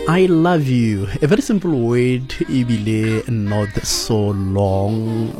I love you. A very simple word, ebile not so long.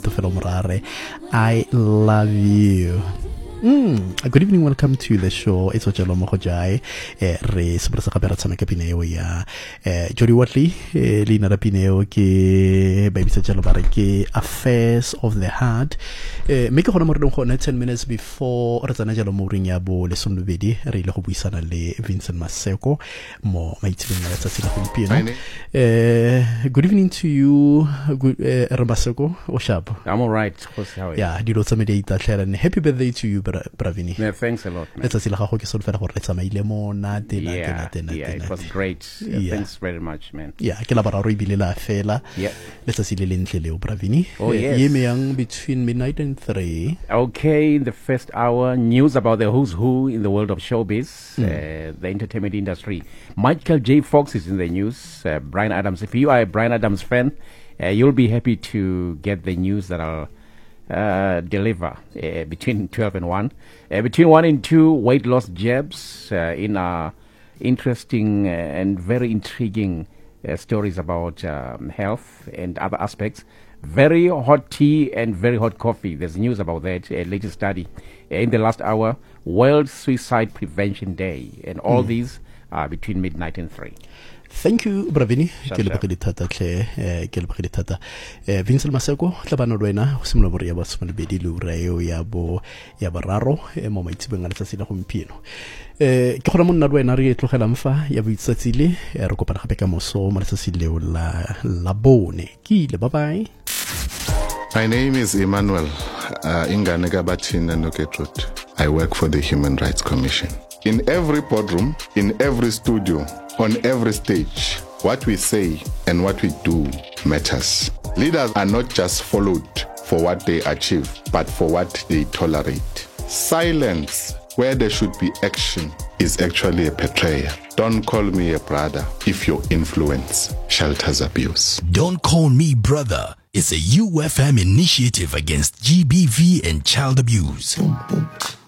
I love you. Good evening, welcome to the show. It's Ojalo Mohojai. Re sebrasa kabera tsana ka pineo ya Jody Watley lina ra pineo ke baby sa jalo bare ke affairs of the heart. Make gona mo re gona 10 minutes before re tsana jalo mo ring ya bo le sonobedi re ile go buisana le Vincent Maseko mo maitsebeng ya tsatsi la gompieno. Good evening to you, good Maseko. Oshabo. I'm all right. How are you? Yeah, dilo tsa me di tla and happy birthday to you, Bravini. Yeah, thanks a lot, man. Let's see how so fela gore tsamaile mo na tena. It was great. Thanks very much, man. Yeah, ke la bara ro ibile la fela. Yeah. Let's see le lentle le Bravini. Oh yes. Yeme yang between midnight and 3. Okay, in the first hour, news about the who's who in the world of showbiz, the entertainment industry. Michael J. Fox is in the news. Bryan Adams. If you are a Bryan Adams fan, you'll be happy to get the news that I'll deliver between 12 and 1. Between 1 and 2, weight loss jabs in interesting and very intriguing stories about health and other aspects. Very hot tea and very hot coffee. There's news about that. Latest study in the last hour. World Suicide Prevention Day. And all these are between midnight and 3. Thank you, Bravini. Ke le bakile thata. Vincent Maseko tla bana le wena go simolola bore ya ba tsmole bedi le ura eo ya boraro mo maitsebeng a letsatsi la gompieno. Ke gona mo nna le wena re tlogela mfa ya boitsatsile re kopana gape ka moso mo letsatsi leo la bone. Ke ile bye bye. My name is Emmanuel Ingane Gabathina Noketrut. I work for the Human Rights Commission. In every boardroom, in every studio, on every stage, what we say and what we do matters. Leaders are not just followed for what they achieve, but for what they tolerate. Silence where there should be action is actually a betrayal. Don't call me a brother if your influence shelters abuse. Don't Call Me Brother is a UFM initiative against GBV and child abuse.